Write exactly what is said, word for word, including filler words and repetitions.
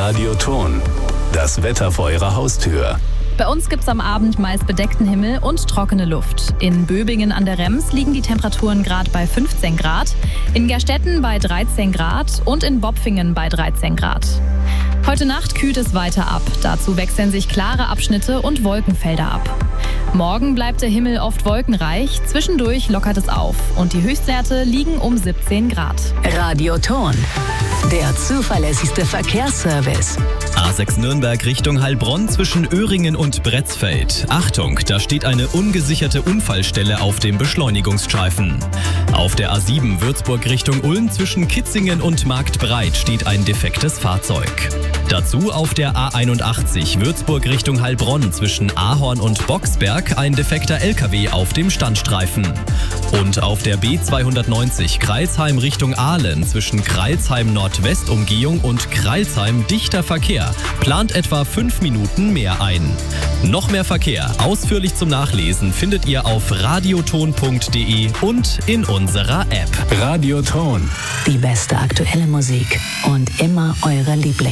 Radioton. Das Wetter vor Ihrer Haustür. Bei uns gibt's am Abend meist bedeckten Himmel und trockene Luft. In Böbingen an der Rems liegen die Temperaturen gerade bei fünfzehn Grad, in Gerstetten bei dreizehn Grad und in Bopfingen bei dreizehn Grad. Heute Nacht kühlt es weiter ab. Dazu wechseln sich klare Abschnitte und Wolkenfelder ab. Morgen bleibt der Himmel oft wolkenreich, zwischendurch lockert es auf und die Höchstwerte liegen um siebzehn Grad. Radioton, der zuverlässigste Verkehrsservice. A sechs Nürnberg Richtung Heilbronn zwischen Öhringen und Bretzfeld. Achtung, da steht eine ungesicherte Unfallstelle auf dem Beschleunigungsstreifen. Auf der A sieben Würzburg Richtung Ulm zwischen Kitzingen und Marktbreit steht ein defektes Fahrzeug. Dazu auf der A einundachtzig Würzburg Richtung Heilbronn zwischen Ahorn und Boxberg ein defekter L K W auf dem Standstreifen. Und auf der B zweihundertneunzig Crailsheim Richtung Aalen zwischen Crailsheim Nordwestumgehung und Crailsheim dichter Verkehr. Plant etwa fünf Minuten mehr ein. Noch mehr Verkehr ausführlich zum Nachlesen findet ihr auf radioton punkt de und in unserer App. Radioton. Die beste aktuelle Musik und immer eure Lieblings.